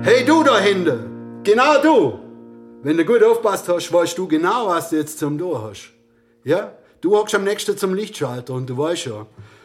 Hey du da hinten, genau du. Wenn du gut aufpasst hast, weißt du genau, was du jetzt zum tun hast. Ja? Du hockst am nächsten zum Lichtschalter und du weißt ja,